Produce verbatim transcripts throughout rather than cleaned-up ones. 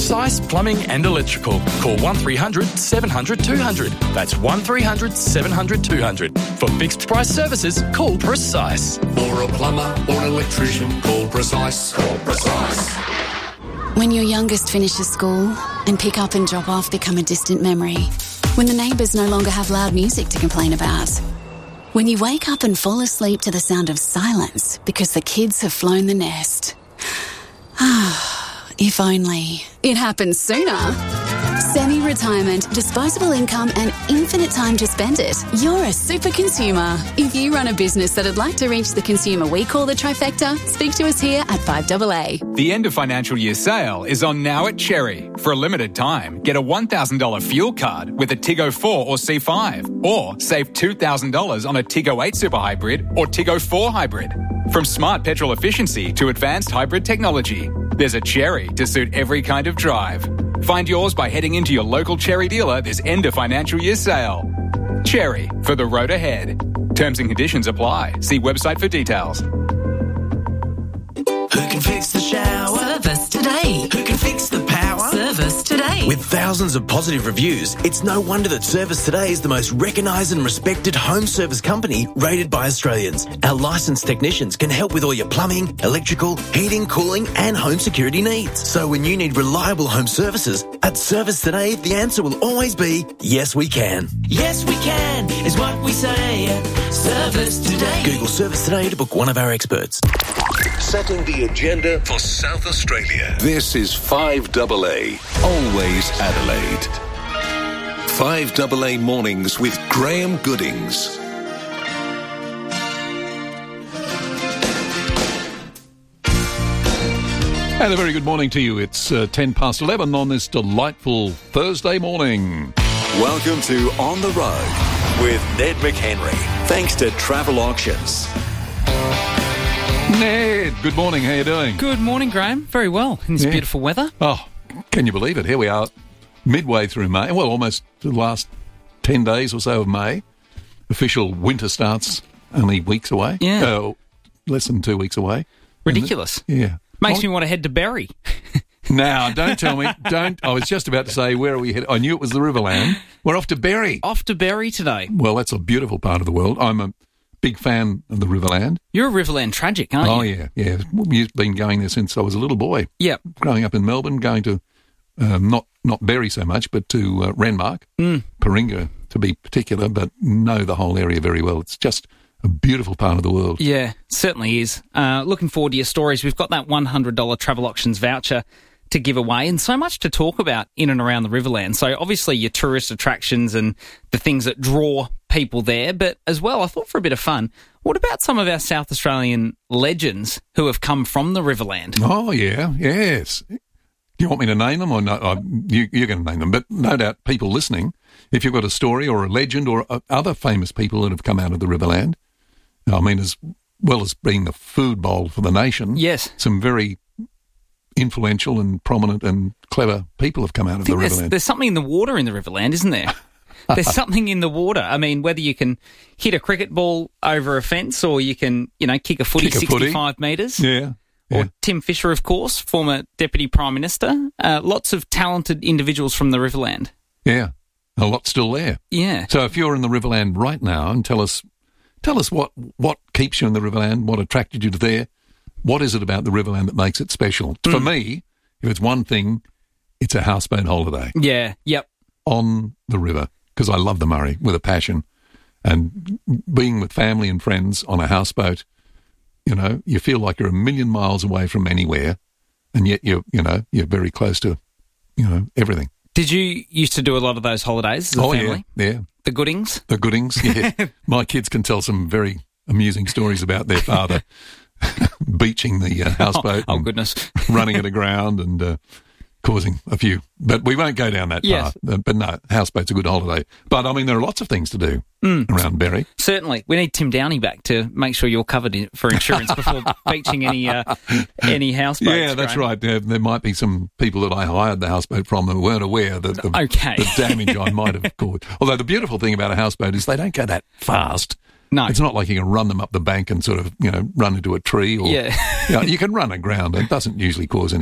Precise Plumbing and Electrical. Call one three hundred seven hundred two hundred. That's one three hundred seven hundred two hundred. For fixed price services, call Precise. For a plumber or an electrician, call Precise. Call Precise. When your youngest finishes school and pick up and drop off become a distant memory. When the neighbours no longer have loud music to complain about. When you wake up and fall asleep to the sound of silence because the kids have flown the nest. Ah, if only it happened sooner. Semi-retirement, disposable income and infinite time to spend it. You're a super consumer. If you run a business that'd like to reach the consumer we call the trifecta, speak to us here at five A A. The end of financial year sale is on now at Cherry. For a limited time, get a one thousand dollars fuel card with a Tiggo four or C five, or save two thousand dollars on a Tiggo eight Super Hybrid or Tiggo four Hybrid. From smart petrol efficiency to advanced hybrid technology, there's a Cherry to suit every kind of drive. Find yours by heading into your local Cherry dealer this end of financial year sale. Cherry, for the road ahead. Terms and conditions apply. See website for details. Who can fix the shower? Service today. Who can fix the power? Service today. With thousands of positive reviews, it's no wonder that Service Today is the most recognised and respected home service company rated by Australians. Our licensed technicians can help with all your plumbing, electrical, heating, cooling and home security needs. So when you need reliable home services, at Service Today, the answer will always be, yes we can. Yes we can is what we say at Service Today. Google Service Today to book one of our experts. Setting the agenda for South Australia. This is five A A, always Adelaide. five A A Mornings with Graham Goodings. And a very good morning to you. It's uh, ten past eleven on this delightful Thursday morning. Welcome to On the Road with Ned McHenry. Thanks to Travel Auctions. Ned, good morning. How you doing? Good morning, Graham. Very well in this Yeah. beautiful weather. Oh, can you believe it? Here we are, midway through May. Well, almost the last ten days or so of May. Official winter starts only weeks away. Yeah. Uh, less than two weeks away. Ridiculous. Yeah. Makes Oh, me want to head to Berry. Now, don't tell me. Don't. I was just about to say, where are we headed? I knew it was the Riverland. We're off to Berry. Off to Berry today. Well, that's a beautiful part of the world. I'm a big fan of the Riverland. You're a Riverland tragic, aren't Oh, you? yeah, yeah. We've been going there since I was a little boy. Yep. Growing up in Melbourne, going to, um, not not Berry so much, but to uh, Renmark, Mm. Paringa to be particular, but know the whole area very well. It's just a beautiful part of the world. Yeah, certainly is. Uh, looking forward to your stories. We've got that one hundred dollars Travel Auctions voucher to give away and so much to talk about in and around the Riverland. So obviously your tourist attractions and the things that draw people there, but as well, I thought for a bit of fun, what about some of our South Australian legends who have come from the Riverland? Oh, yeah, yes. Do you want me to name them or no? Uh, you, you're going to name them, but no doubt people listening, if you've got a story or a legend or uh, other famous people that have come out of the Riverland, I mean, as well as being the food bowl for the nation, yes, some very influential and prominent and clever people have come out of the there's, Riverland. There's something in the water in the Riverland, isn't there? There's something in the water. I mean, whether you can hit a cricket ball over a fence or you can, you know, kick a footy Kick a footy. sixty-five metres. Yeah. Or yeah. Tim Fisher, of course, former Deputy Prime Minister. Uh, lots of talented individuals from the Riverland. Yeah. A lot still there. Yeah. So if you're in the Riverland right now and tell us tell us what, what keeps you in the Riverland, what attracted you to there, what is it about the Riverland that makes it special? Mm. For me, if it's one thing, it's a houseboat holiday. Yeah, yep. On the river, because I love the Murray with a passion. And being with family and friends on a houseboat, you know, you feel like you're a million miles away from anywhere, and yet you're, you know, you're very close to, you know, everything. Did you used to do a lot of those holidays as a oh, family? yeah, yeah. The Goodings? The Goodings, yeah. My kids can tell some very amusing stories about their father beaching the uh, houseboat. Oh, oh goodness. running it aground and uh, causing a few. But we won't go down that yes. path. But no, houseboat's a good holiday. But, I mean, there are lots of things to do mm. around Berry. Certainly. We need Tim Downey back to make sure you're covered in, for insurance before beaching any uh, any houseboats. Yeah, that's right. There, there might be some people that I hired the houseboat from who weren't aware that the, okay. the damage I might have caused. Although the beautiful thing about a houseboat is they don't go that fast. No. It's not like you can run them up the bank and sort of, you know, run into a tree or, yeah. you know, you can run aground. It doesn't usually cause any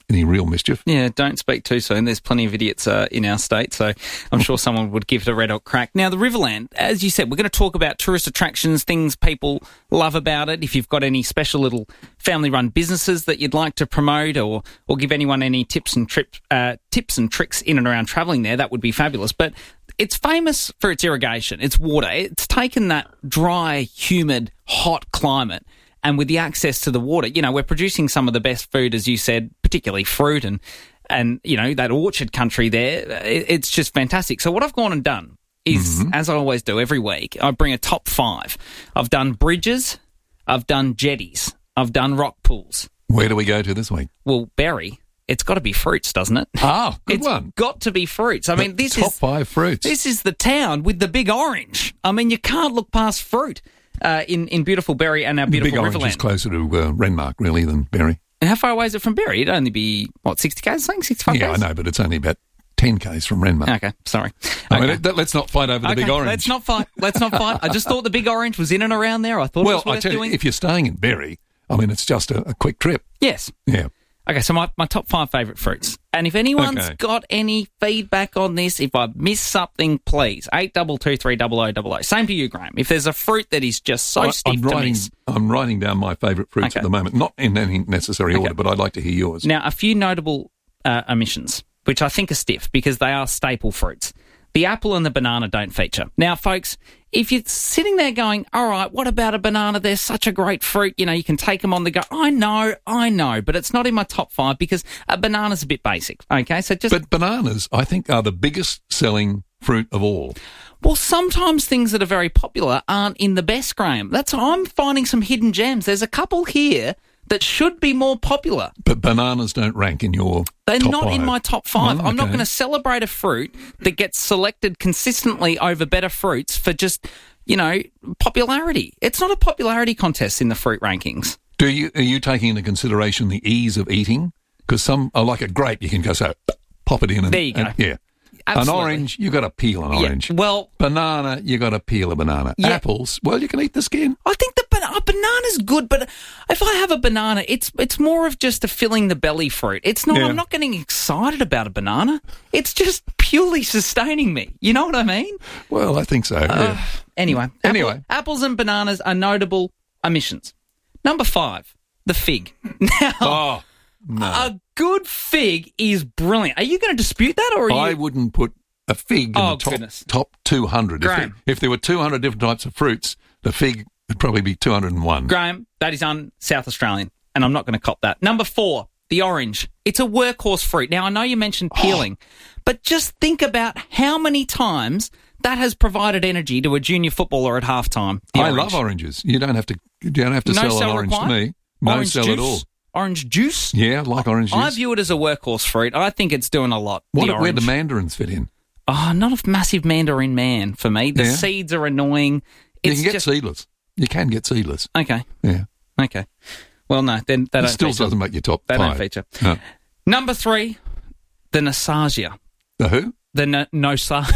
any real mischief. Yeah, don't speak too soon. There's plenty of idiots uh, in our state, so I'm sure someone would give it a red hot crack. Now, the Riverland, as you said, we're going to talk about tourist attractions, things people love about it. If you've got any special little family-run businesses that you'd like to promote, or or give anyone any tips and trip, uh, tips and tricks in and around travelling there, that would be fabulous. But it's famous for its irrigation, its water. It's taken that dry, humid, hot climate, and with the access to the water, you know, we're producing some of the best food, as you said, particularly fruit and, and you know, that orchard country there. It, it's just fantastic. So what I've gone and done is, mm-hmm. as I always do every week, I bring a top five. I've done bridges, I've done jetties, I've done rock pools. Where do we go to this week? Well, Berry. It's got to be fruits, doesn't it? Oh, good it's one. got to be fruits. I the mean, this top is... Top five fruits. This is the town with the big orange. I mean, you can't look past fruit uh, in, in beautiful Berry and our beautiful Riverland. The big Riverland. orange is closer to uh, Renmark, really, than Berry. And how far away is it from Berry? It'd only be, what, sixty kays, something? sixty-five kays? Yeah, I know, but it's only about ten kays from Renmark. Okay, sorry. I Okay. mean, let, let's not fight over the okay, big orange. Let's not fight. Let's not fight. I just thought the big orange was in and around there. I thought well, it was worth I tell doing. you, if you're staying in Berry, I mean, it's just a, a quick trip. Yes. Yeah. Okay, so my, my top five favourite fruits. And if anyone's Okay. got any feedback on this, if I've missed something, please, eight two two three double oh double oh. Same to you, Graham. If there's a fruit that is just so I, stiff I'm to writing, miss. I'm writing down my favourite fruits Okay. at the moment, not in any necessary Okay. order, but I'd like to hear yours. Now, a few notable uh, omissions, which I think are stiff because they are staple fruits. The apple and the banana don't feature. Now, folks, if you're sitting there going, all right, what about a banana? They're such a great fruit. You know, you can take them on the go. I know, I know, but it's not in my top five because a banana's a bit basic. Okay, so just... But bananas, I think, are the biggest selling fruit of all. Well, sometimes things that are very popular aren't in the best, Graham. That's I'm finding some hidden gems. There's a couple here that should be more popular. But bananas don't rank in your They're top not five. in my top five. Oh, I'm not okay. going to celebrate a fruit that gets selected consistently over better fruits for just, you know, popularity. It's not a popularity contest in the fruit rankings. Do you Are you taking into consideration the ease of eating? Because some, are like a grape, you can go so, pop it in. And, There you go. and- yeah. Absolutely. An orange, you got to peel an Yeah, orange. well, Banana, you got to peel a banana. Yeah. Apples, well, you can eat the skin. I think the ban- a banana's good, but if I have a banana, it's it's more of just a filling the belly fruit. It's not. Yeah. I'm not getting excited about a banana. It's just purely sustaining me. You know what I mean? Well, I think so. Uh, yeah. Anyway, Anyway. apple- apples and bananas are notable omissions. Number five, the fig. Now, Oh, no. a good fig is brilliant. Are you going to dispute that, or are I you? wouldn't put a fig in Oh, the top, goodness. top two hundred. If there, Graham. if there were two hundred different types of fruits, the fig would probably be two hundred one. Graham, that is un-South Australian, and I'm not going to cop that. Number four, the orange. It's a workhorse fruit. Now, I know you mentioned peeling, but just think about how many times that has provided energy to a junior footballer at halftime. The I orange. love oranges. You don't have to. You don't have to No sell an cell orange required? to me. No Orange sell juice? at all. Orange juice? Yeah, I like orange juice. I view it as a workhorse fruit. I think it's doing a lot. what, the where orange. the mandarins fit in? Oh, not a massive mandarin man for me. The Yeah. seeds are annoying. You It's can get just seedless. You can get seedless. okay. Yeah, Okay. Well, no, then they it don't still feature. doesn't make your top They five. don't feature. No. Number three, the nostalgia. The who? The no, nosa-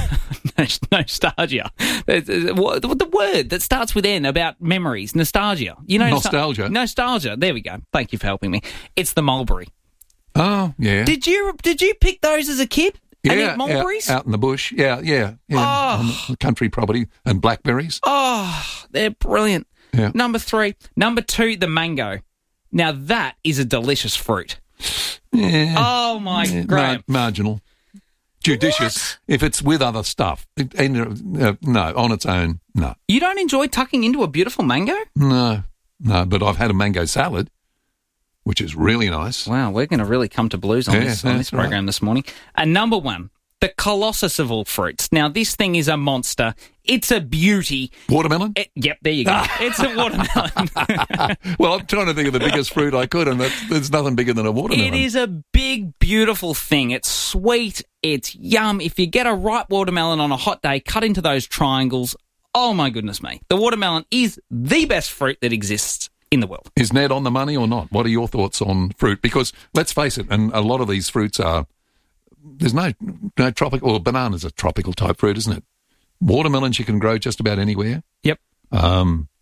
nostalgia. The, the, the word that starts with N about memories. Nostalgia. You know, Nostalgia? Nostalgia. There we go. Thank you for helping me. It's the mulberry. Oh, yeah. Did you did you pick those as a kid? And yeah, eat mulberries? out, out in the bush. Yeah, yeah, yeah. Oh. On the country property and blackberries. Oh, they're brilliant. Yeah. Number three. Number two, the mango. Now, that is a delicious fruit. Yeah. Oh, my Yeah, Graham. mar- marginal. Judicious if it's with other stuff. It- and, uh, no, on its own, no. You don't enjoy tucking into a beautiful mango? No, no, but I've had a mango salad, which is really nice. Wow, we're going to really come to blues on Yeah, this on this that's right. program this morning. And number one, the colossus of all fruits. Now, this thing is a monster. It's a beauty. Watermelon? It- yep, there you go. It's a watermelon. Well, I'm trying to think of the biggest fruit I could, and that's, there's nothing bigger than a watermelon. It is a big, beautiful thing. It's sweet. It's yum. If you get a ripe watermelon on a hot day, cut into those triangles. Oh, my goodness me. The watermelon is the best fruit that exists in the world. Is Ned on the money or not? What are your thoughts on fruit? Because let's face it, and a lot of these fruits are, there's no no tropical, or banana's a tropical type fruit, isn't it? Watermelons you can grow just about anywhere. Yep. Um,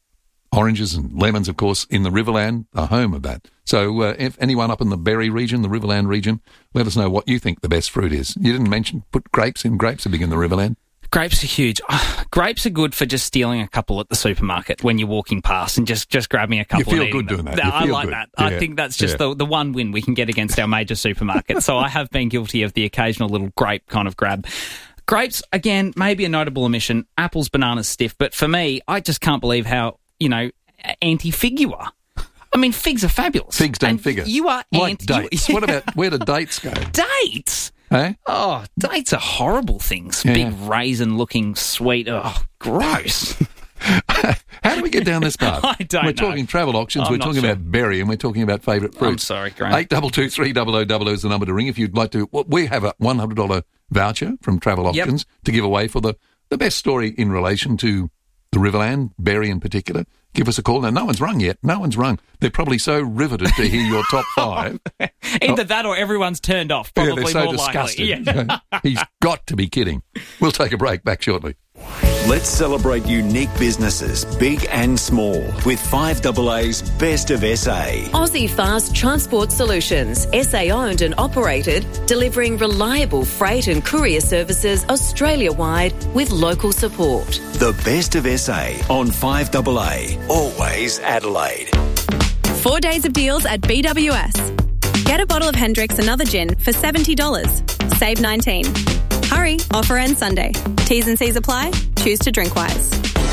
Oranges and lemons, of course, in the Riverland, the home of that. So uh, if anyone up in the Berry region, the Riverland region, let us know what you think the best fruit is. You didn't mention put grapes in. Grapes are big in the Riverland. Grapes are huge. Oh, grapes are good for just stealing a couple at the supermarket when you're walking past and just, just grabbing a couple. You feel and good them. doing that. You I feel like good. that. Yeah. I think that's just yeah. the, the one win we can get against our major supermarkets. So I have been guilty of the occasional little grape kind of grab. Grapes, again, maybe a notable omission. Apples, bananas, stiff. But for me, I just can't believe how, you know, anti-fig you are. I mean, figs are fabulous. Figs don't and figure. You are like anti- dates. What about, where do dates go? Dates? Eh? Oh, dates are horrible things. Yeah. Big raisin-looking sweet. Oh, gross. How do we get down this path? I don't We're know. talking travel auctions, I'm we're not talking sure. about berry, and we're talking about favourite fruits. I'm sorry, Graham. eight two two three zero zero zero zero is the number to ring if you'd like to. Well, we have a one hundred dollars voucher from Travel Auctions yep. to give away for the, the best story in relation to the Riverland, berry in particular. Give us a call. Now, no one's rung yet. No one's rung. They're probably so riveted to hear your top five. Either that or everyone's turned off. Probably yeah, they're so more disgusted. likely. Yeah. He's got to be kidding. We'll take a break. Back shortly. Let's celebrate unique businesses, big and small, with five A A's Best of S A. Aussie Fast Transport Solutions, S A owned and operated, delivering reliable freight and courier services Australia-wide with local support. The Best of S A on five A A, always Adelaide. Four days of deals at B W S. Get a bottle of Hendrick's Another Gin for seventy dollars. Save nineteen dollars. Hurry, offer ends Sunday. T's and C's apply. Choose to drink wise.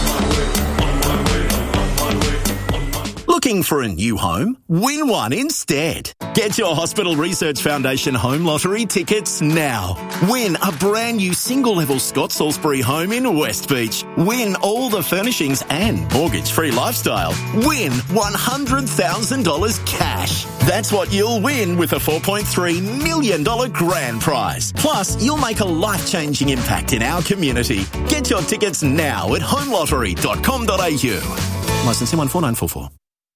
Looking for a new home? Win one instead. Get your Hospital Research Foundation Home Lottery tickets now. Win a brand new single-level Scott Salisbury home in West Beach. Win all the furnishings and mortgage-free lifestyle. Win one hundred thousand dollars cash. That's what you'll win with a four point three million dollars grand prize. Plus, you'll make a life-changing impact in our community. Get your tickets now at home lottery dot com dot a u. Licence one four nine four four.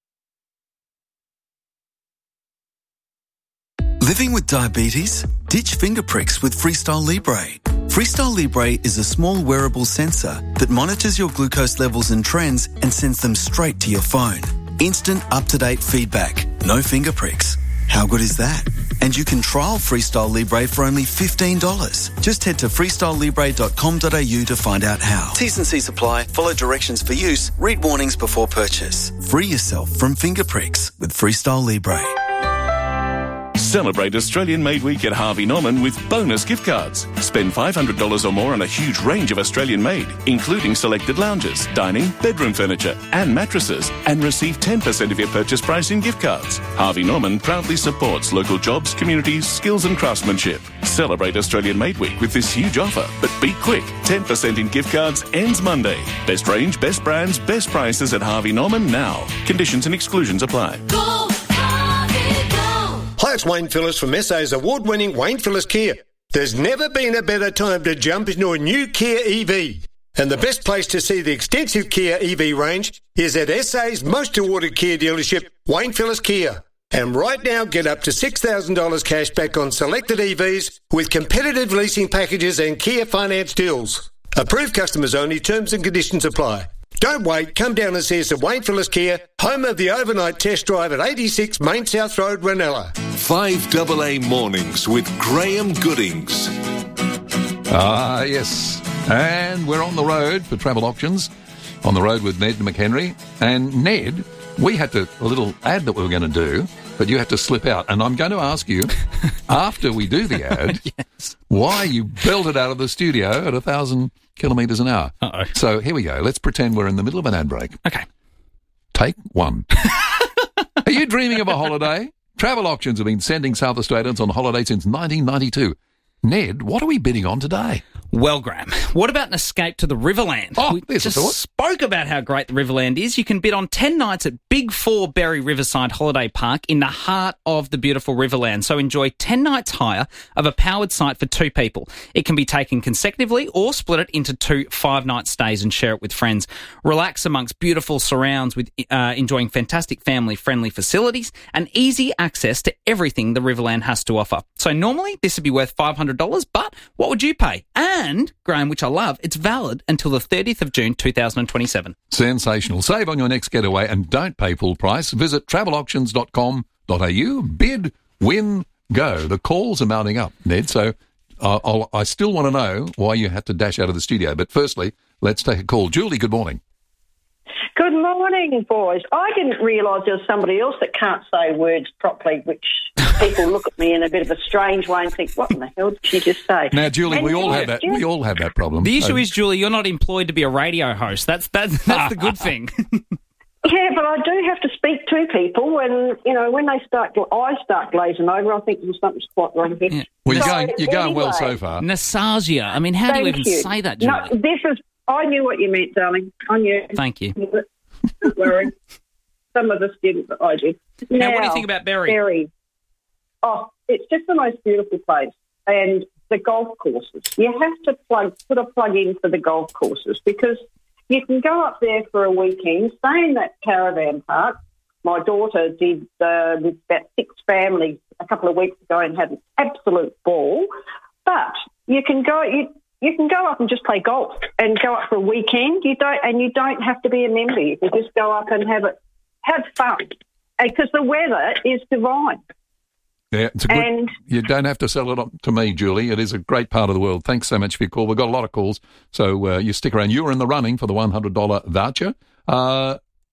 Living with diabetes? Ditch finger pricks with Freestyle Libre. Freestyle Libre is a small wearable sensor that monitors your glucose levels and trends and sends them straight to your phone. Instant, up-to-date feedback. No finger pricks. How good is that? And you can trial Freestyle Libre for only fifteen dollars. Just head to freestyle libre dot com dot a u to find out how. T's and C's apply. Follow directions for use. Read warnings before purchase. Free yourself from finger pricks with Freestyle Libre. Celebrate Australian Made Week at Harvey Norman with bonus gift cards. Spend five hundred dollars or more on a huge range of Australian made, including selected lounges, dining, bedroom furniture and mattresses, and receive ten percent of your purchase price in gift cards. Harvey Norman proudly supports local jobs, communities, skills and craftsmanship. Celebrate Australian Made Week with this huge offer, but be quick. ten percent in gift cards ends Monday. Best range, best brands, best prices at Harvey Norman now. Conditions and exclusions apply. Go! Hi, it's Wayne Phillips from S A's award-winning Wayne Phillips Kia. There's never been a better time to jump into a new Kia E V. And the best place to see the extensive Kia E V range is at S A's most awarded Kia dealership, Wayne Phillips Kia. And right now, get up to six thousand dollars cash back on selected E Vs with competitive leasing packages and Kia finance deals. Approved customers only, terms and conditions apply. Don't wait, come down and see us at Wayne Phillips Kia, home of the overnight test drive at eighty-six Main South Road, Ranella. five A A Mornings with Graham Goodings. Ah, yes. And we're on the road for Travel Auctions, on the road with Ned McHenry. And Ned, we had to, a little ad that we were going to do, but you had to slip out. And I'm going to ask you, after we do the ad, yes. why you belted out of the studio at a thousand kilometres an hour. Uh-oh. So here we go. Let's pretend we're in the middle of an ad break. Okay. Take one. Are you dreaming of a holiday? Travel Auctions have been sending South Australians on holiday since nineteen ninety-two. Ned, what are we bidding on today? Well, Graham, what about an escape to the Riverland? Oh, we there's just a thought. spoke about how great the Riverland is. You can bid on ten nights at Big Four Berry Riverside Holiday Park in the heart of the beautiful Riverland. So enjoy ten nights hire of a powered site for two people. It can be taken consecutively or split it into two five-night stays and share it with friends. Relax amongst beautiful surrounds with uh, enjoying fantastic family-friendly facilities and easy access to everything the Riverland has to offer. So normally this would be worth five hundred hundred dollars, but what would you pay? And, Graham, which I love, it's valid until the thirtieth of June two thousand twenty-seven. Sensational. Save on your next getaway and don't pay full price. Visit travel auctions dot com dot a u. Bid, win, go. The calls are mounting up, Ned, so uh, I'll, I still want to know why you had to dash out of the studio. But firstly, let's take a call. Julie, good morning. Good morning, boys. I didn't realise there was somebody else that can't say words properly, which people look at me in a bit of a strange way and think, what in the hell did she just say? Now, Julie, and we all yeah, have that. yeah. We all have that problem. The issue So- is, Julie, you're not employed to be a radio host. That's that's, that's the good thing. Yeah, but I do have to speak to people when, you know, when they start, I start glazing over, I think there's something's quite wrong here. Yeah. Well, you're So, going, you're going well anyway, so far. Nasasia. I mean, how do you Thank even you. say that, Julie? No, this is, I knew what you meant, darling. I knew. Thank you. Don't worry. Some of us didn't, but I did. Now, what do you think about Berry? Berry. Oh, it's just the most beautiful place. And the golf courses. You have to plug, put a plug in for the golf courses because you can go up there for a weekend, stay in that caravan park. My daughter did uh, with about six families a couple of weeks ago and had an absolute ball. But you can go, you, you can go up and just play golf and go up for a weekend. You don't, and you don't have to be a member. You can just go up and have it, have fun, because the weather is divine. Yeah, it's a good, And- you don't have to sell it up to me, Julie. It is a great part of the world. Thanks so much for your call. We've got a lot of calls, so uh, you stick around. You were in the running for the one hundred dollars voucher. Uh,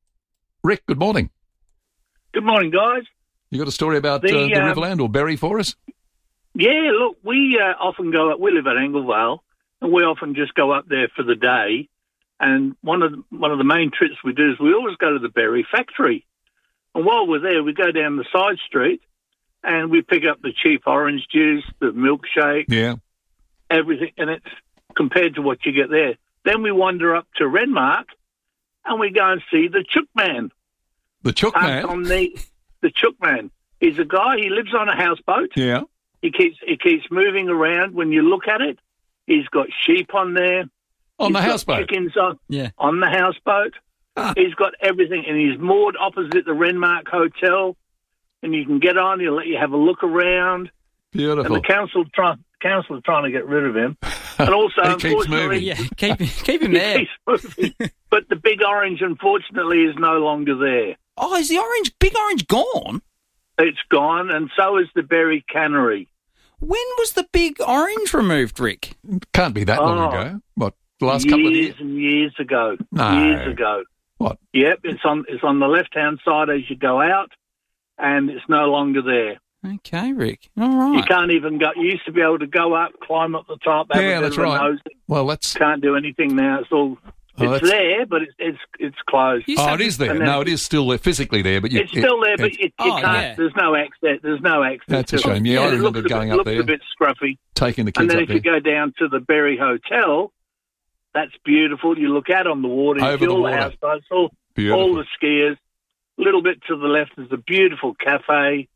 Rick, good morning. Good morning, guys. You got a story about The, uh, the um, Riverland or Berry for us? Yeah, look, we uh, often go up. We live at Anglevale, and we often just go up there for the day. And one of the, one of the main trips we do is we always go to the Berry factory. And while we're there, we go down the side street, and we pick up the cheap orange juice, the milkshake, Yeah. everything, and it's compared to what you get there. Then we wander up to Renmark, and we go and see the Chook Man. The Chook Parked Man? On the the Chook Man. He's a guy. He lives on a houseboat. Yeah. He keeps he keeps moving around. When you look at it, he's got sheep on there. On He's the got houseboat? Chickens on Yeah. on the houseboat. Ah. He's got everything, and he's moored opposite the Renmark Hotel. And you can get on. He'll let you have a look around. Beautiful. And the council try, council are trying to get rid of him. And also, He keeps unfortunately, moving. Yeah, keep, keep him he there. keeps moving. But the big orange, unfortunately, is no longer there. Oh, is the orange, big orange gone? It's gone, and so is the Berry Cannery. When was the big orange removed, Rick? Can't be that long Oh. ago. What, the last years couple of years? and years ago. No. Years ago. What? Yep, it's on it's on the left hand side as you go out, and it's no longer there. Okay, Rick. All right. You can't even go. You used to be able to go up, climb up the top. Have Yeah, a bit that's of a right. nose. Well, that's... Can't do anything now. It's all. Oh, It's that's- there, but it's it's it's closed. Oh, it is there. And then- No, it is still there, physically there, but you... It's still there, but it- you, you Oh, can't. yeah. There's no access. There's no access. That's a to it. shame. Yeah, I it remember looks a going bit, up looks there. a bit scruffy. taking the And kids then up if there. you go down to the Berry Hotel, that's beautiful. You look out on the water. You Over see the all water. the houseboats, all, Beautiful. all the skiers. A little bit to the left is a beautiful cafe.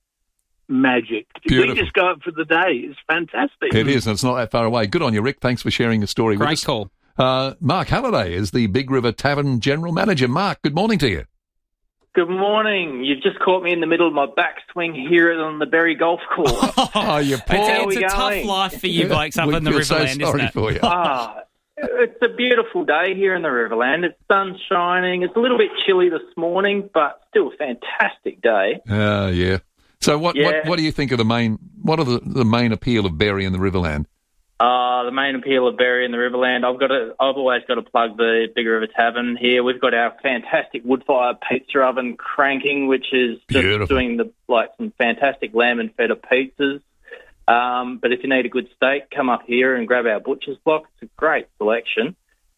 Magic. Beautiful. We just go up for the day. It's fantastic. It is, and it's not that far away. Good on you, Rick. Thanks for sharing your story with Great us. call. Uh, Mark Halliday is the Big River Tavern General Manager. Mark, good morning to you. Good morning. You've just caught me in the middle of my backswing here on the Berry Golf Course. Oh, you poor... It's, it's a we tough going? life for you blokes up We in the feel so Riverland, sorry isn't it? for you. ah, it's a beautiful day here in the Riverland. It's sun shining. It's a little bit chilly this morning, but still a fantastic day. Uh, yeah. So what, Yeah. what what do you think of the main, what are the, the main appeal of Berry in the Riverland? Uh, the main appeal of Berry in the Riverland, I've got to, I've always got to plug the Big River Tavern here. We've got our fantastic wood-fired pizza oven cranking, which is just Beautiful. doing the like some fantastic lamb and feta pizzas. Um, but if you need a good steak, come up here and grab our butcher's block. It's a great selection.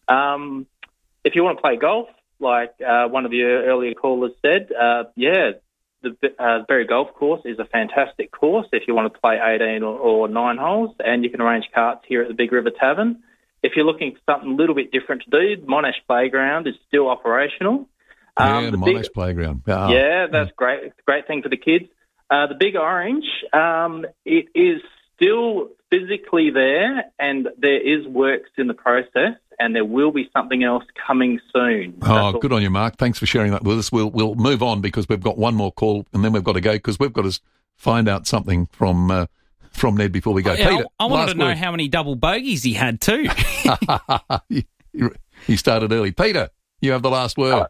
Um, if you want to play golf, like uh, one of your earlier callers said, uh, yeah, the uh, Berry Golf Course is a fantastic course if you want to play eighteen or, or nine holes, and you can arrange carts here at the Big River Tavern. If you're looking for something a little bit different to do, the Monash Playground is still operational. Um, yeah, the the big- Monash Playground. Ah. yeah, that's great. It's a great thing for the kids. Uh, the Big Orange, um, it is still physically there, and there is works in the process, and there will be something else coming soon. Oh, That's all. good on you, Mark. Thanks for sharing that with us. We'll we'll move on because we've got one more call and then we've got to go because we've got to s- find out something from uh, from Ned before we go. Oh, yeah, Peter, I, I wanted last to know word. how many double bogeys he had too. He started early. Peter, you have the last word.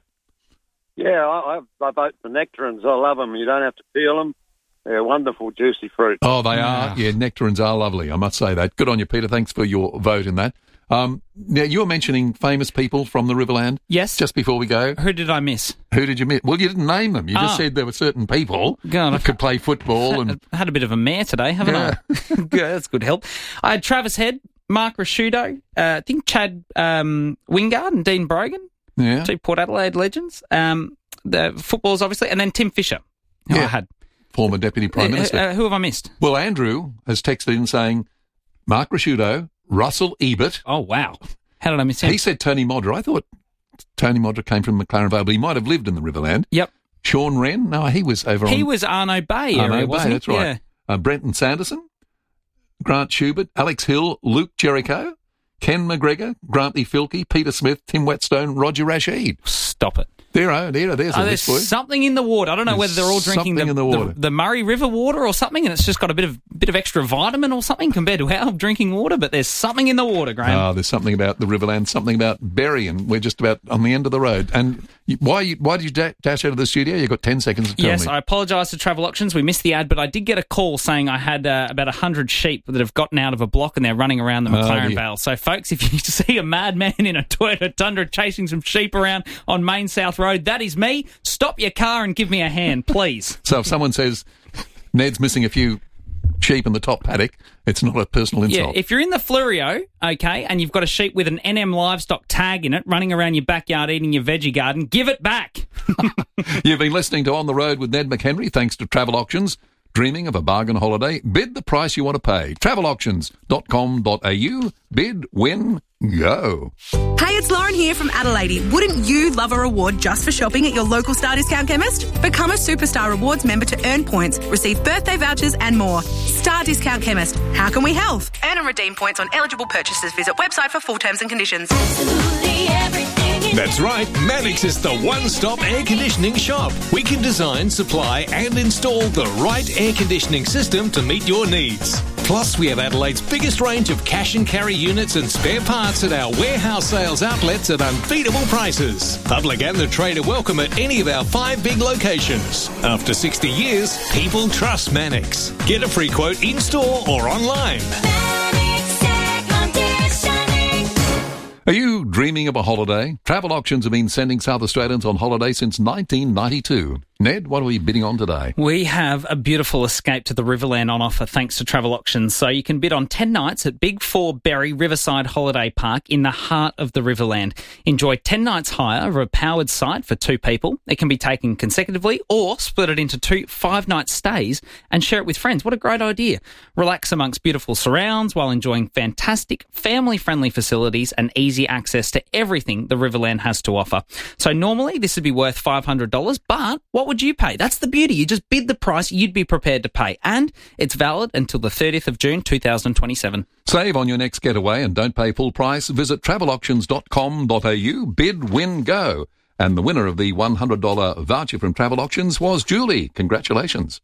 Yeah, I, I, I vote for nectarines. I love them. You don't have to peel them. They're wonderful, juicy fruit. Oh, they are. Yeah, nectarines are lovely. I must say that. Good on you, Peter. Thanks for your vote in that. Um, now, you were mentioning famous people from the Riverland. Yes. Just before we go. Who did I miss? Who did you miss? Well, you didn't name them. You just Ah. said there were certain people God, that could play football. and I had a bit of a mare today, haven't Yeah. I? Yeah, that's good help. I had Travis Head, Mark Rasciuto, uh, I think Chad um, Wingard and Dean Brogan, Yeah. two Port Adelaide legends. Um, the footballers, obviously, and then Tim Fisher, who Yeah. I had. Former Deputy Prime Uh, Minister. uh, who have I missed? Well, Andrew has texted in saying Mark Rasciuto, Russell Ebert. Oh, wow. How did I miss him? He said Tony Modra. I thought Tony Modra came from McLaren Vale, but he might have lived in the Riverland. Yep. Sean Wren? No, he was over on... He was Arno Bay area, Arno Bay, wasn't he? that's right. Yeah. Uh, Brenton Sanderson, Grant Schubert, Alex Hill, Luke Jericho, Ken McGregor, Grantley Filkey, Peter Smith, Tim Whetstone, Roger Rashid. Stop it. There, oh, there, there's a Oh, list there's for you. something in the water. I don't know There's whether they're all drinking the, something in the water. the, the Murray River water or something, and it's just got a bit of bit of extra vitamin or something compared to our drinking water, but there's something in the water, Graham. Oh, there's something about the Riverland, something about Berry, and we're just about on the end of the road. And you, why you, why did you da- dash out of the studio? You've got ten seconds to tell Yes, me. I apologise to Travel Auctions. We missed the ad, but I did get a call saying I had uh, about one hundred sheep that have gotten out of a block and they're running around the Oh, McLaren dear. Vale. So, folks, if you see a madman in a Toyota Tundra chasing some sheep around on Main South Road, that is me. Stop your car and give me a hand, please. So if someone says Ned's missing a few sheep in the top paddock, it's not a personal Yeah, insult. if you're in the Flurio, okay, and you've got a sheep with an N M livestock tag in it running around your backyard eating your veggie garden, give it back. You've been listening to On the Road with Ned McHenry, thanks to Travel Auctions. Dreaming of a bargain holiday? Bid the price you want to pay. travel auctions dot com dot a u. Bid, win, go. Hey, it's Lauren here from Adelaide. Wouldn't you love a reward just for shopping at your local Star Discount chemist? Become a Superstar Rewards member to earn points, receive birthday vouchers and more. Star Discount Chemist. How can we help? Earn and redeem points on eligible purchases. Visit website for full terms and conditions. Absolutely everything. That's right, Mannix is the one-stop air conditioning shop. We can design, supply and install the right air conditioning system to meet your needs. Plus, we have Adelaide's biggest range of cash and carry units and spare parts at our warehouse sales outlets at unbeatable prices. Public and the trade are welcome at any of our five big locations. After sixty years, people trust Mannix. Get a free quote in-store or online. Are you dreaming of a holiday? Travel Auctions have been sending South Australians on holiday since nineteen ninety-two. Ned, what are we bidding on today? We have a beautiful escape to the Riverland on offer thanks to Travel Auctions. So you can bid on ten nights at Big Four Berry Riverside Holiday Park in the heart of the Riverland. Enjoy ten nights hire of a powered site for two people. It can be taken consecutively or split it into two five-night stays and share it with friends. What a great idea. Relax amongst beautiful surrounds while enjoying fantastic family-friendly facilities and easy access to everything the Riverland has to offer. So normally this would be worth five hundred dollars, but what would you pay? That's the beauty. You just bid the price you'd be prepared to pay, and it's valid until the thirtieth of June two thousand twenty-seven. Save on your next getaway and don't pay full price. Visit travel auctions dot com dot a u. Bid, win, go. And the winner of the one hundred dollars voucher from Travel Auctions was Julie. Congratulations.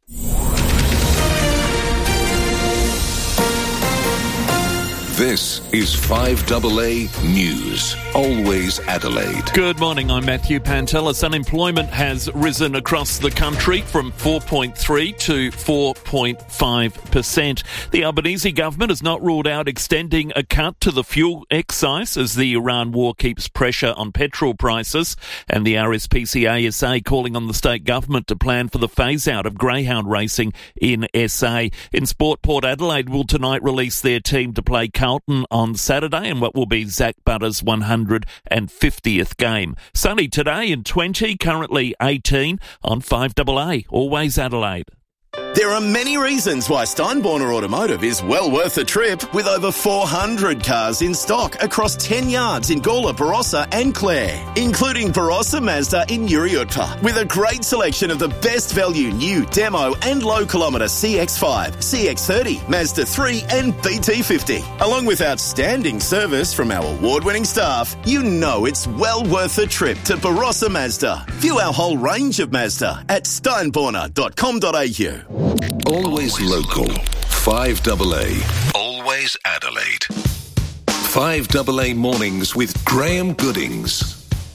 This is five A A News. Always Adelaide. Good morning, I'm Matthew Pantelis. Unemployment has risen across the country from four point three to four point five percent. The Albanese government has not ruled out extending a cut to the fuel excise as the Iran war keeps pressure on petrol prices, and the R S P C A S A calling on the state government to plan for the phase-out of greyhound racing in S A. In sport, Port Adelaide will tonight release their team to play Carlton on Saturday in what will be Zach Butter's one hundred fiftieth game. Sunny today and twenty, currently eighteen on five A A. Always Adelaide. There are many reasons why Steinborner Automotive is well worth a trip, with over four hundred cars in stock across ten yards in Gawler, Barossa and Clare, including Barossa Mazda in Uriutpa, with a great selection of the best value new demo and low kilometre C X five, C X thirty, Mazda three and B T fifty. Along with outstanding service from our award-winning staff, you know it's well worth a trip to Barossa Mazda. View our whole range of Mazda at steinborner dot com dot a u. Always local. five double A. Always Adelaide. five double A Mornings with Graham Goodings.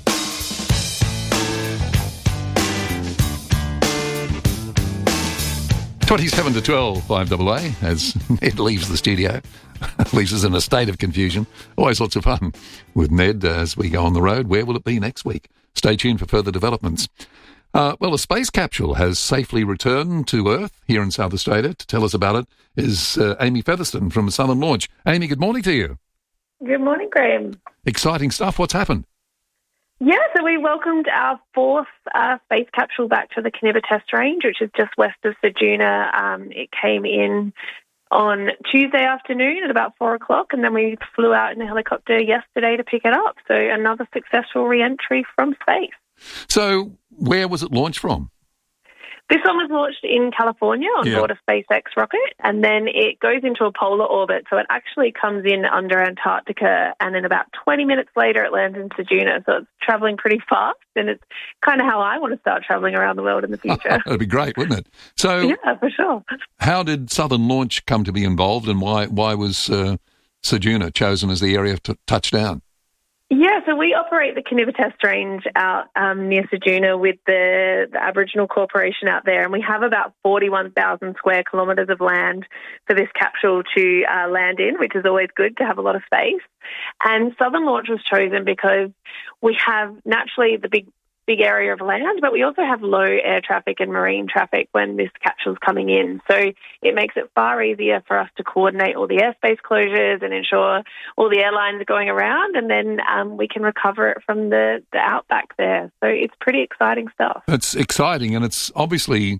twenty-seven to twelve, five double A, as Ned leaves the studio. Leaves us in a state of confusion. Always lots of fun with Ned as we go on the road. Where will it be next week? Stay tuned for further developments. Uh, well, a space capsule has safely returned to Earth here in South Australia. To tell us about it is uh, Amy Featherston from Southern Launch. Amy, good morning to you. Good morning, Graham. Exciting stuff. What's happened? Yeah, so we welcomed our fourth uh, space capsule back to the Kniver Test Range, which is just west of Ceduna. Um, it came in on Tuesday afternoon at about four o'clock, and then we flew out in a helicopter yesterday to pick it up. So another successful re-entry from space. So where was it launched from? This one was launched in California on Yeah. board a SpaceX rocket, and then it goes into a polar orbit. So it actually comes in under Antarctica, and then about twenty minutes later it lands in Ceduna. So it's travelling pretty fast, and it's kind of how I want to start travelling around the world in the future. That'd be great, wouldn't it? So yeah, for sure. how did Southern Launch come to be involved, and why why was uh, Ceduna chosen as the area to touch down? Yeah, so we operate the Kniver Test Range out um, near Ceduna with the, the Aboriginal Corporation out there, and we have about forty-one thousand square kilometres of land for this capsule to uh, land in, which is always good to have a lot of space. And Southern Launch was chosen because we have naturally the big big area of land, but we also have low air traffic and marine traffic when this capsule's coming in. So it makes it far easier for us to coordinate all the airspace closures and ensure all the airlines are going around, and then um, we can recover it from the, the outback there. So it's pretty exciting stuff. It's exciting, and it's obviously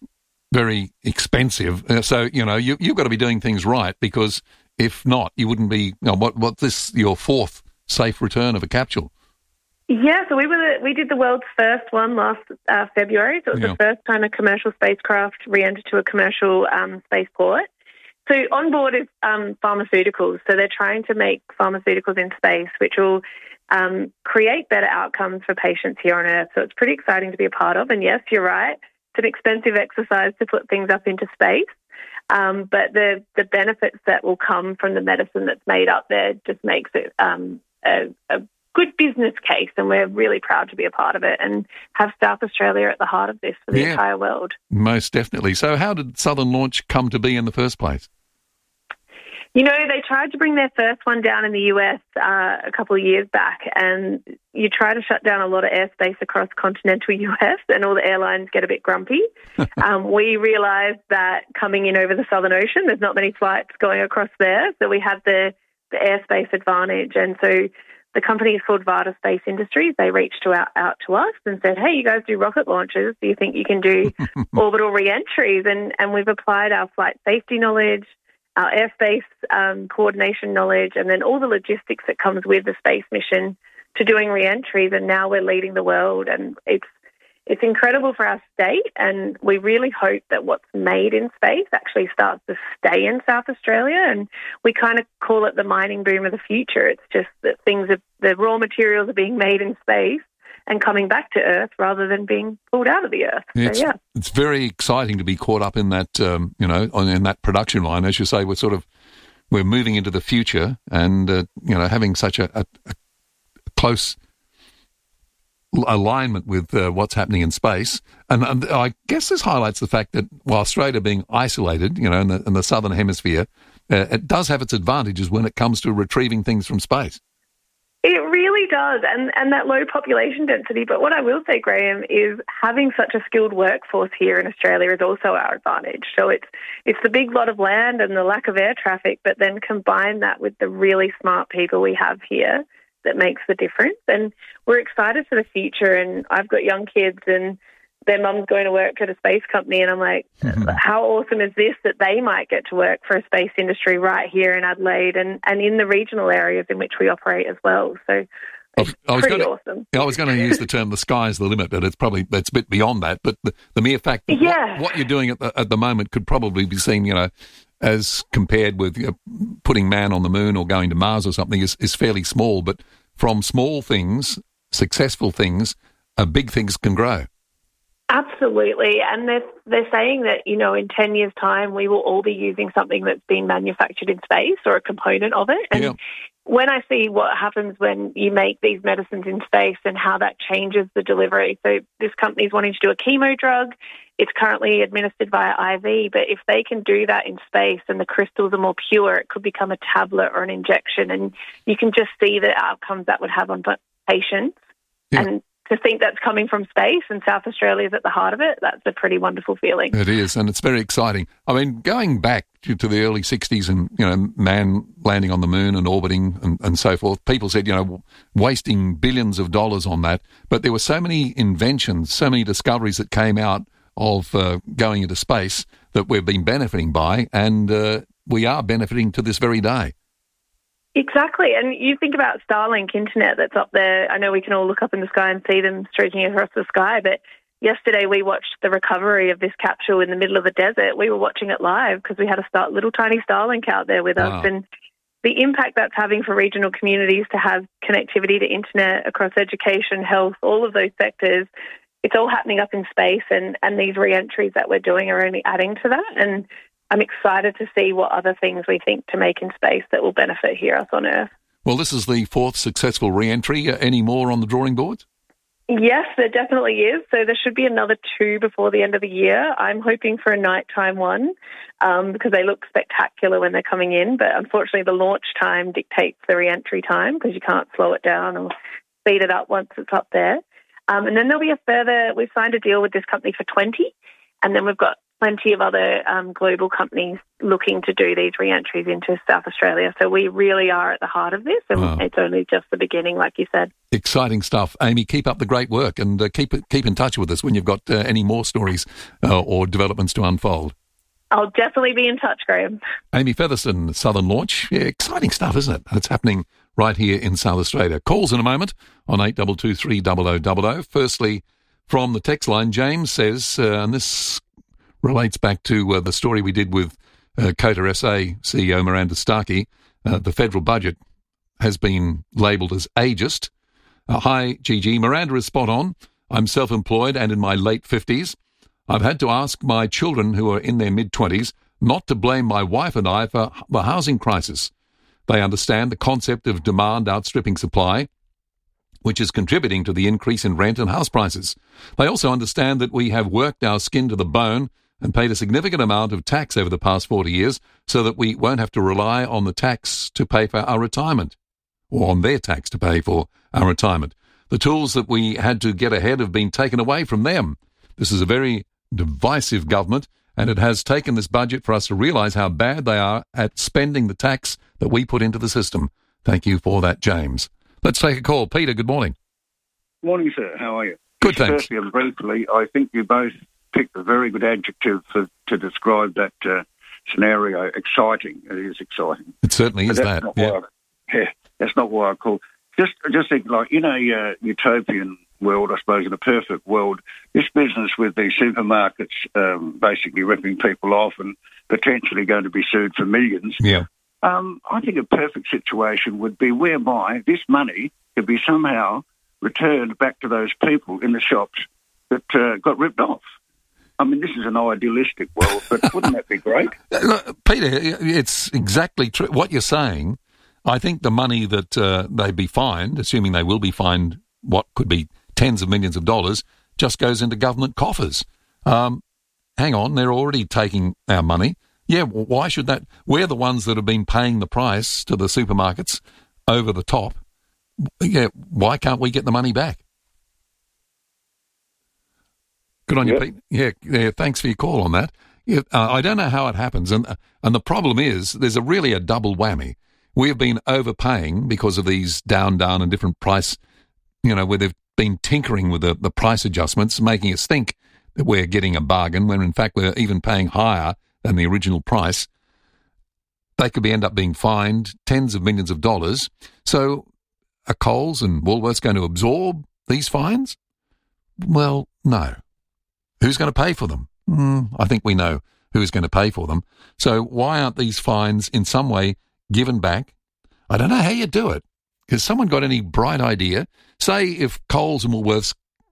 very expensive. Uh, so, you know, you, you've got to be doing things right, because if not, you wouldn't be, you know, what, what this, your fourth safe return of a capsule. Yeah, so we were the, we did the world's first one last uh, February. So it was Yeah. the first time a commercial spacecraft re-entered to a commercial um, spaceport. So on board is um, pharmaceuticals. So they're trying to make pharmaceuticals in space, which will um, create better outcomes for patients here on Earth. So it's pretty exciting to be a part of. And yes, you're right. It's an expensive exercise to put things up into space. Um, but the, the benefits that will come from the medicine that's made up there just makes it um, a, a good business case, and we're really proud to be a part of it and have South Australia at the heart of this for the Yeah. entire world. Most definitely. So how did Southern Launch come to be in the first place? You know, they tried to bring their first one down in the U S uh, a couple of years back, and you try to shut down a lot of airspace across continental U S, and all the airlines get a bit grumpy. um, we realised that coming in over the Southern Ocean, there's not many flights going across there, so we had the, the airspace advantage. And so the company is called Varda Space Industries. They reached to out, out to us and said, hey, you guys do rocket launches. Do you think you can do orbital re-entries? And, and we've applied our flight safety knowledge, our airspace um, coordination knowledge, and then all the logistics that comes with the space mission to doing re-entries. And now we're leading the world. And it's it's incredible for our state. And we really hope that what's made in space actually starts to stay in South Australia. And we kind of call it the mining boom of the future. It's just that things are, the raw materials are being made in space and coming back to Earth rather than being pulled out of the Earth. It's, so, yeah. it's very exciting to be caught up in that, um, you know, on, in that production line. As you say, we're sort of, we're moving into the future, and, uh, you know, having such a, a, a close alignment with uh, what's happening in space. And, and I guess this highlights the fact that while Australia being isolated, you know, in the, in the southern hemisphere, uh, it does have its advantages when it comes to retrieving things from space. It really does, and, and that low population density. But what I will say, Graham, is having such a skilled workforce here in Australia is also our advantage. So it's it's the big lot of land and the lack of air traffic, but then combine that with the really smart people we have here that makes the difference. And we're excited for the future, and I've got young kids, and their mum's going to work at a space company, and I'm like, how awesome is this that they might get to work for a space industry right here in Adelaide and, and in the regional areas in which we operate as well. So it's I was pretty gonna, awesome. I was going to use the term "the sky's the limit," but it's probably it's a bit beyond that. But the, the mere fact that Yeah. what, what you're doing at the, at the moment could probably be seen, you know, as compared with you know, putting man on the moon or going to Mars or something, is, is fairly small. But from small things, successful things, uh, big things can grow. Absolutely. And they're, they're saying that, you know, in ten years' time, we will all be using something that's been manufactured in space or a component of it. And yeah. when I see what happens when you make these medicines in space and how that changes the delivery. So this company's wanting to do a chemo drug. It's currently administered via I V, but if they can do that in space and the crystals are more pure, it could become a tablet or an injection. And you can just see the outcomes that would have on patients. Yeah. And to think that's coming from space and South Australia is at the heart of it, that's a pretty wonderful feeling. It is, and it's very exciting. I mean, going back to, to the early sixties and, you know, man landing on the moon and orbiting and, and so forth, people said, you know, wasting billions of dollars on that. But there were so many inventions, so many discoveries that came out of uh, going into space that we've been benefiting by, and uh, we are benefiting to this very day. Exactly. And you think about Starlink internet that's up there. I know we can all look up in the sky and see them streaking across the sky, but yesterday we watched the recovery of this capsule in the middle of the desert. We were watching it live because we had a start, little tiny Starlink out there with wow. us. And the impact that's having for regional communities to have connectivity to internet across education, health, all of those sectors, it's all happening up in space, and, and these re-entries that we're doing are only adding to that. And I'm excited to see what other things we think to make in space that will benefit here us on Earth. Well, this is the fourth successful re-entry. Uh, any more on the drawing boards? Yes, there definitely is. So there should be another two before the end of the year. I'm hoping for a nighttime one um, because they look spectacular when they're coming in. But unfortunately, the launch time dictates the re-entry time because you can't slow it down or speed it up once it's up there. Um, and then there'll be a further, we've signed a deal with this company for twenty, and then we've got plenty of other um, global companies looking to do these re-entries into South Australia. So we really are at the heart of this, and wow. it's only just the beginning, like you said. Exciting stuff. Amy, keep up the great work, and uh, keep keep in touch with us when you've got uh, any more stories uh, or developments to unfold. I'll definitely be in touch, Graham. Amy Featherston, Southern Launch. Yeah, exciting stuff, isn't it? It's happening right here in South Australia. Calls in a moment on eight two two three zero zero zero zero. Firstly, from the text line, James says, uh, and this relates back to uh, the story we did with uh, Cota S A C E O Miranda Starkey. Uh, the federal budget has been labelled as ageist. Uh, hi, Gigi. Miranda is spot on. I'm self-employed and in my late fifties. I've had to ask my children who are in their mid-twenties not to blame my wife and I for the housing crisis. They understand the concept of demand outstripping supply, which is contributing to the increase in rent and house prices. They also understand that we have worked our skin to the bone and paid a significant amount of tax over the past forty years so that we won't have to rely on the tax to pay for our retirement, or on their tax to pay for our retirement. The tools that we had to get ahead have been taken away from them. This is a very divisive government, and it has taken this budget for us to realise how bad they are at spending the tax that we put into the system. Thank you for that, James. Let's take a call. Peter, good morning. Morning, sir. How are you? Good, thanks. Firstly and briefly, I think you both picked a very good adjective for, to describe that uh, scenario. Exciting. It is exciting. It certainly is that. Yeah. I, yeah, that's not what I call. Just, just think, like in a uh, utopian world, I suppose, in a perfect world, this business with the supermarkets um, basically ripping people off and potentially going to be sued for millions. Yeah. Um, I think a perfect situation would be whereby this money could be somehow returned back to those people in the shops that uh, got ripped off. I mean, this is an idealistic world, but wouldn't that be great? Look, Peter, it's exactly true. What you're saying, I think the money that uh, they'd be fined, assuming they will be fined what could be tens of millions of dollars, just goes into government coffers. Um, hang on, they're already taking our money. Yeah, well, why should that? We're the ones that have been paying the price to the supermarkets over the top. Yeah, why can't we get the money back? Good on yep. you, Pete. Yeah, yeah, thanks for your call on that. Yeah, uh, I don't know how it happens, and and the problem is there's a really a double whammy. We have been overpaying because of these down, down and different price, you know, where they've been tinkering with the, the price adjustments, making us think that we're getting a bargain when in fact we're even paying higher than the original price. They could be end up being fined tens of millions of dollars. So are Coles and Woolworths going to absorb these fines? Well, no. Who's going to pay for them? Mm, I think we know who's going to pay for them. So why aren't these fines in some way given back? I don't know how you do it. Has someone got any bright idea? Say if Coles and Woolworths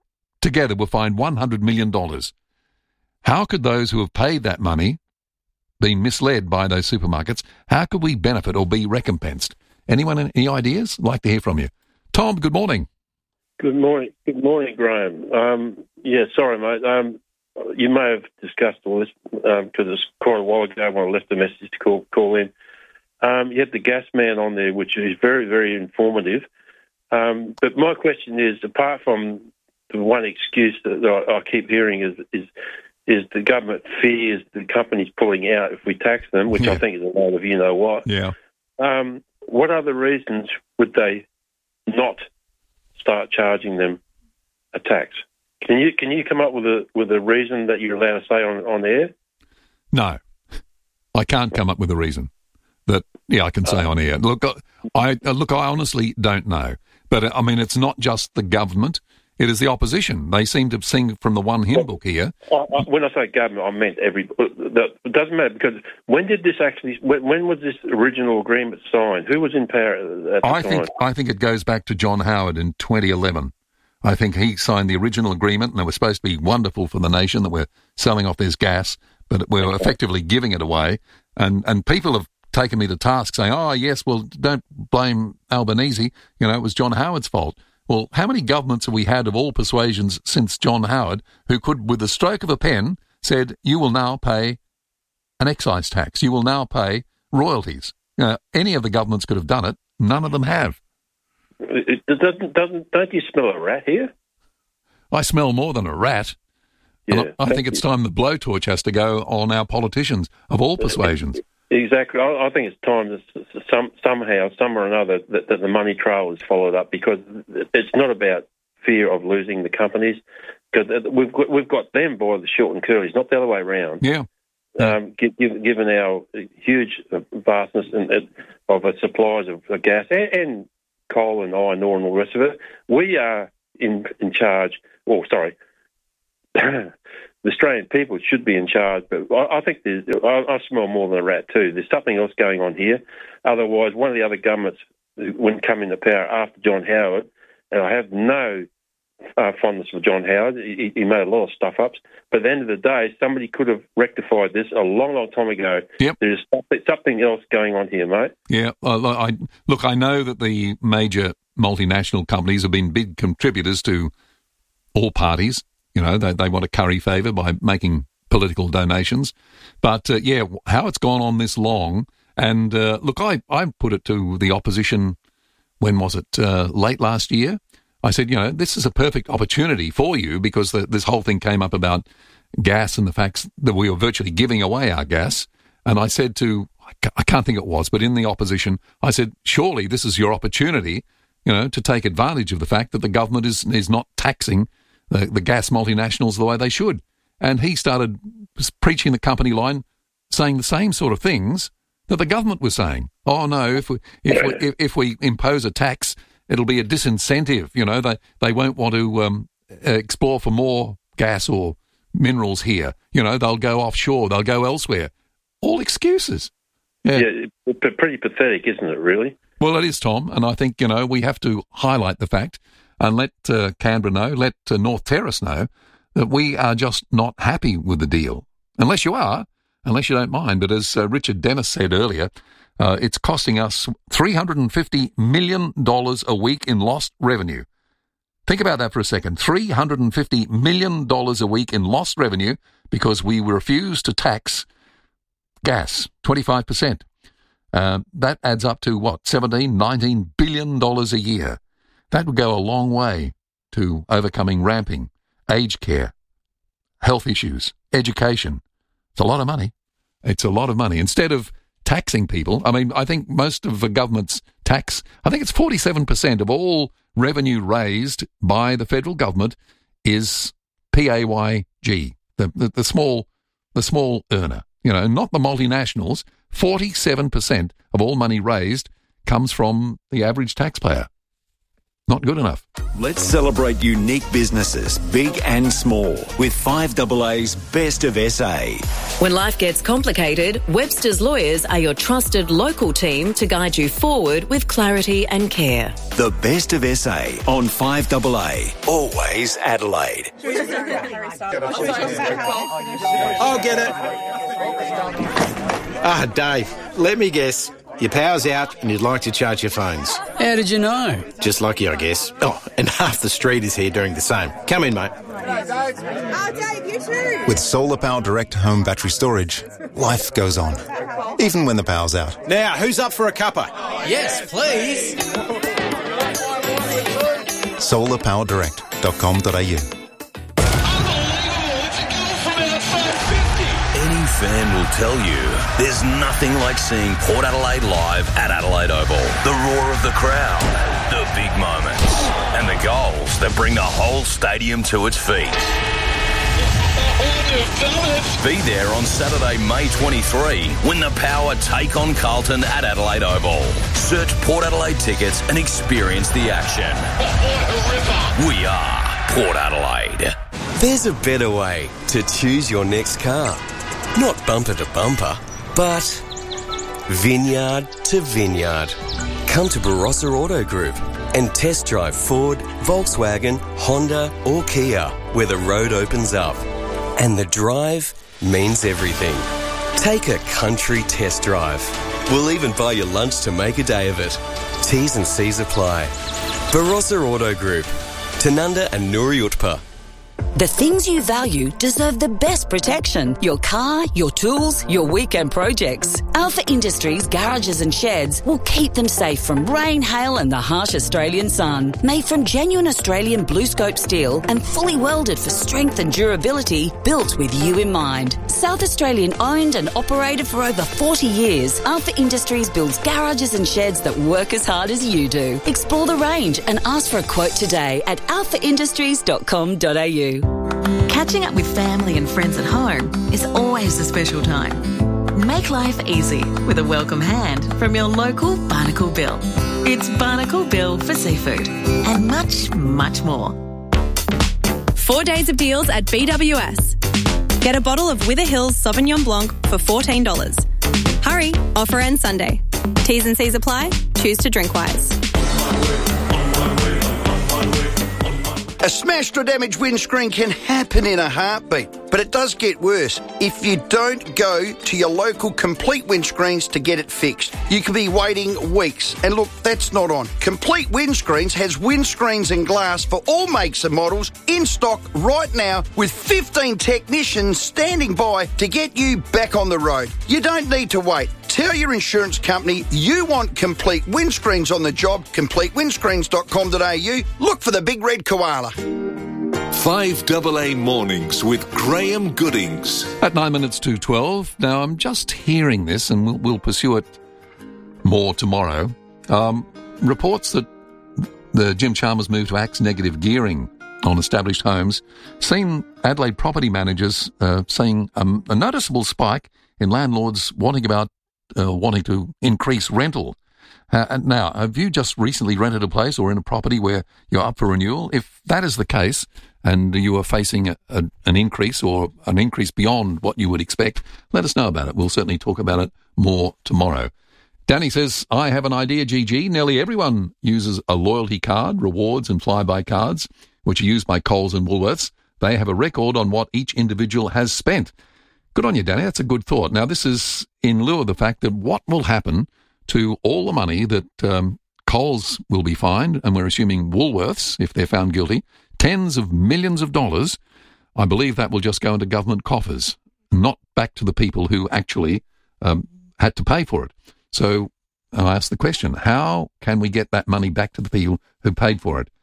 together were fined one hundred million dollars. How could those who have paid that money, been misled by those supermarkets, how could we benefit or be recompensed? Anyone, any ideas? I'd like to hear from you. Tom, good morning. Good morning. Good morning, Graham. Um, yeah, sorry, mate. Um, you may have discussed all this because um, it's quite a while ago when I left a message to call, call in. Um, you had the gas man on there, which is very, very informative. Um, but my question is, apart from the one excuse that I, I keep hearing is, is is the government fears the companies pulling out if we tax them, which yeah. I think is a load of you know what. Yeah. Um, what other reasons would they not start charging them a tax? Can you can you come up with a with a reason that you're allowed to say on, on air? No, I can't come up with a reason that yeah I can say on air. Look, I look I honestly don't know, but I mean it's not just the government. It is the opposition. They seem to sing from the one hymn book here. When I say government, I meant every. It doesn't matter because when did this actually? When, when was this original agreement signed? Who was in power at the I time? think I think it goes back to John Howard in twenty eleven. I think he signed the original agreement, and it was supposed to be wonderful for the nation that we're selling off this gas, but we're effectively giving it away. And and people have taken me to task saying, "Oh yes, well don't blame Albanese. You know, it was John Howard's fault." Well, how many governments have we had of all persuasions since John Howard who could, with the stroke of a pen, said, you will now pay an excise tax, you will now pay royalties? You know, any of the governments could have done it. None of them have. It doesn't, doesn't, don't you smell a rat here? I smell more than a rat. Yeah, and I, I think it's time the blowtorch has to go on our politicians of all persuasions. Exactly. I, I think it's time that some, somehow, some or another, that, that the money trail is followed up because it's not about fear of losing the companies because we've got, we've got them by the short and curlies, not the other way around. Yeah. Um, given our huge vastness and, and of the supplies of gas and, and coal and iron ore and all the rest of it, we are in in charge. Well, sorry. The Australian people should be in charge, but I, I think there's, I, I smell more than a rat too. There's something else going on here. Otherwise, one of the other governments wouldn't come into power after John Howard, and I have no uh, fondness for John Howard. He, he made a lot of stuff-ups, but at the end of the day, somebody could have rectified this a long, long time ago. Yep. There's something else going on here, mate. Yeah, well, I, look, I know that the major multinational companies have been big contributors to all parties. You know, they, they want to curry favour by making political donations. But, uh, yeah, how it's gone on this long. And, uh, look, I, I put it to the opposition, when was it, uh, late last year? I said, you know, this is a perfect opportunity for you because the, this whole thing came up about gas and the fact that we were virtually giving away our gas. And I said to, I can't think it was, but in the opposition, I said, surely this is your opportunity, you know, to take advantage of the fact that the government is, is not taxing The, the gas multinationals the way they should. And he started preaching the company line, saying the same sort of things that the government was saying. Oh, no, if we if we, if, if we impose a tax, it'll be a disincentive. You know, they, they won't want to um, explore for more gas or minerals here. You know, they'll go offshore, they'll go elsewhere. All excuses. Yeah, yeah pretty pathetic, isn't it, really? Well, it is, Tom, and I think, you know, we have to highlight the fact and let uh, Canberra know, let uh, North Terrace know that we are just not happy with the deal. Unless you are, unless you don't mind. But as uh, Richard Dennis said earlier, uh, it's costing us three hundred fifty million dollars a week in lost revenue. Think about that for a second. three hundred fifty million dollars a week in lost revenue because we refuse to tax gas, twenty-five percent. Uh, that adds up to, what, seventeen, nineteen billion dollars a year. That would go a long way to overcoming ramping, aged care, health issues, education. It's a lot of money. It's a lot of money. Instead of taxing people, I mean, I think most of the government's tax, I think it's forty-seven percent of all revenue raised by the federal government is P A Y G, the, the, the small the small earner, you know, not the multinationals. forty-seven percent of all money raised comes from the average taxpayer. not good enough. Let's celebrate unique businesses, big and small, with five double A's Best of S A. When life gets complicated, Webster's Lawyers are your trusted local team to guide you forward with clarity and care. The Best of S A on five double A, always Adelaide. I'll get it. Ah, Dave, let me guess. Your power's out and you'd like to charge your phones. How did you know? Just like you, I guess. Oh, and half the street is here doing the same. Come in, mate. Oh, Dave, you too. With Solar Power Direct Home Battery Storage, life goes on, even when the power's out. Now, who's up for a cuppa? Yes, please. solar power direct dot com dot a u. Any fan will tell you there's nothing like seeing Port Adelaide live at Adelaide Oval. The roar of the crowd, the big moments, and the goals that bring the whole stadium to its feet. Be there on Saturday, May twenty-third, when the Power take on Carlton at Adelaide Oval. Search Port Adelaide tickets and experience the action. We are Port Adelaide. There's a better way to choose your next car. Not bumper to bumper, but vineyard to vineyard. Come to Barossa Auto Group and test drive Ford, Volkswagen, Honda or Kia, where the road opens up. And the drive means everything. Take a country test drive. We'll even buy you lunch to make a day of it. T's and C's apply. Barossa Auto Group, Tanunda and Nuri Utpa. The things you value deserve the best protection. Your car, your tools, your weekend projects. Alpha Industries garages and sheds will keep them safe from rain, hail and the harsh Australian sun. Made from genuine Australian blue scope steel and fully welded for strength and durability, built with you in mind. South Australian owned and operated for over forty years, Alpha Industries builds garages and sheds that work as hard as you do. Explore the range and ask for a quote today at alpha industries dot com dot a u. Catching up with family and friends at home is always a special time. Make life easy with a welcome hand from your local Barnacle Bill. It's Barnacle Bill for seafood and much, much more. Four days of deals at B W S. Get a bottle of Wither Hills Sauvignon Blanc for fourteen dollars. Hurry, offer ends Sunday. T's and C's apply. Choose to drink wise. A smashed or damaged windscreen can happen in a heartbeat, but it does get worse if you don't go to your local Complete Windscreens to get it fixed. You could be waiting weeks, and look, that's not on. Complete Windscreens has windscreens and glass for all makes and models in stock right now with fifteen technicians standing by to get you back on the road. You don't need to wait. Tell your insurance company you want Complete Windscreens on the job, complete windscreens dot com dot a u. Look for the big red koala. five double A Mornings with Graham Goodings. At nine minutes to twelve. Now, I'm just hearing this, and we'll, we'll pursue it more tomorrow. Um, reports that the Jim Chalmers move to axe negative gearing on established homes seen Adelaide property managers uh, seeing um, a noticeable spike in landlords wanting about uh, wanting to increase rental. Uh, and now, have you just recently rented a place or in a property where you're up for renewal? If that is the case, and you are facing a, a, an increase or an increase beyond what you would expect, let us know about it. We'll certainly talk about it more tomorrow. Danny says, I have an idea, G G. Nearly everyone uses a loyalty card, rewards and flyby cards, which are used by Coles and Woolworths. They have a record on what each individual has spent. Good on you, Danny. That's a good thought. Now, this is in lieu of the fact that what will happen to all the money that um, Coles will be fined, and we're assuming Woolworths, if they're found guilty, tens of millions of dollars. I believe that will just go into government coffers, not back to the people who actually um, had to pay for it. So I ask the question, how can we get that money back to the people who paid for it?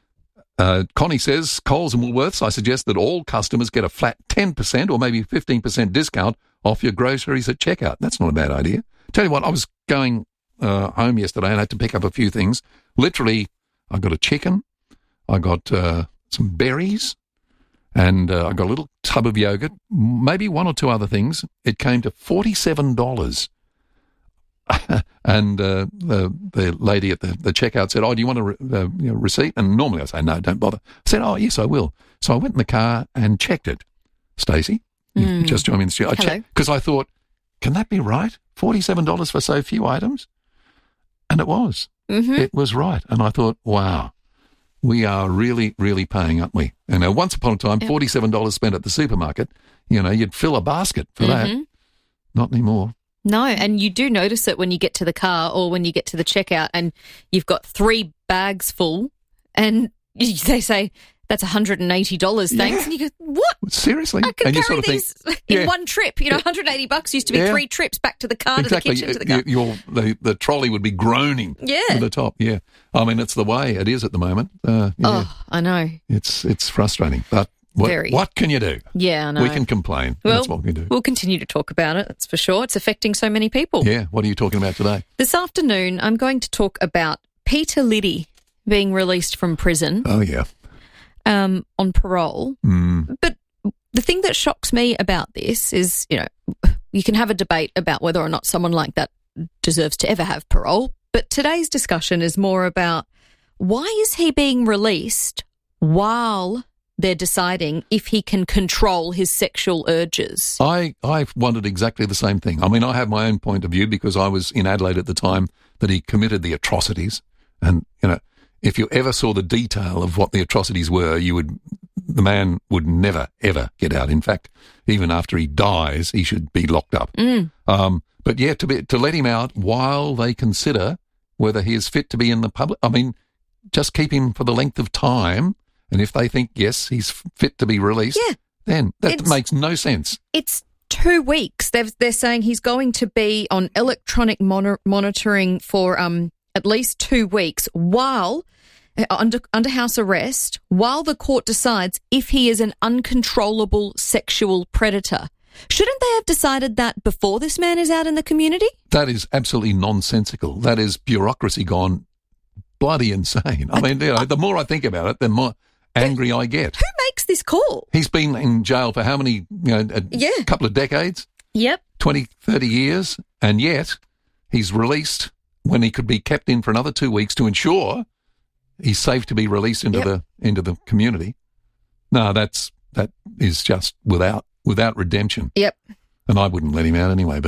Uh, Connie says, Coles and Woolworths, I suggest that all customers get a flat ten percent or maybe fifteen percent discount off your groceries at checkout. That's not a bad idea. Tell you what, I was going uh, home yesterday and I had to pick up a few things. Literally, I got a chicken, I got uh, some berries, and uh, I got a little tub of yogurt, maybe one or two other things. It came to forty-seven dollars. And uh, the the lady at the, the checkout said, oh, do you want a re- uh, you know, receipt? And normally I say, no, don't bother. I said, oh, yes, I will. So I went in the car and checked it. Stacey, you Mm. just joined me in the studio. I Hello. checked because I thought, can that be right? forty-seven dollars for so few items? And it was. Mm-hmm. It was right. And I thought, wow, we are really, really paying, aren't we? You know, once upon a time, Yep. forty-seven dollars spent at the supermarket, you know, you'd fill a basket for that. Mhm. Not anymore. No, and you do notice it when you get to the car or when you get to the checkout and you've got three bags full and you, they say, that's one hundred eighty dollars, thanks. Yeah. And you go, what? Seriously? I can And you carry sort of think, these in yeah. one trip. You know, one hundred eighty bucks used to be Yeah. three trips back to the car, Exactly. to the kitchen, to the car. You- your, the, the trolley would be groaning Yeah. to the top. Yeah. I mean, it's the way it is at the moment. Uh, yeah. Oh, I know. It's it's frustrating. But what, Very. what can you do? Yeah, I know. We can complain. Well, That's what we can do. We'll continue to talk about it, that's for sure. It's affecting so many people. Yeah. What are you talking about today? This afternoon, I'm going to talk about Peter Liddy being released from prison Oh, yeah. um, on parole. Mm. But the thing that shocks me about this is, you know, you can have a debate about whether or not someone like that deserves to ever have parole. But today's discussion is more about why is he being released while they're deciding if he can control his sexual urges? I, I've wondered exactly the same thing. I mean, I have my own point of view because I was in Adelaide at the time that he committed the atrocities. And, you know, if you ever saw the detail of what the atrocities were, you would, the man would never, ever get out. In fact, even after he dies, he should be locked up. Mm. Um, but yeah, to be, to let him out while they consider whether he is fit to be in the public, I mean, just keep him for the length of time. And if they think, yes, he's fit to be released, Yeah. then that It's- makes no sense. It's two weeks. They've, they're saying he's going to be on electronic monitor, monitoring for um, at least two weeks while uh, under under house arrest, while the court decides if he is an uncontrollable sexual predator. Shouldn't they have decided that before this man is out in the community? That is absolutely nonsensical. That is bureaucracy gone bloody insane. I mean, you know, the more I think about it, the more angry I get. Who makes this call? He's been in jail for how many, you know, a Yeah. couple of decades, Yep. twenty, thirty years, and yet he's released when he could be kept in for another two weeks to ensure he's safe to be released into Yep. the into the community. No, that's that is just without without redemption. Yep. And I wouldn't let him out anyway. But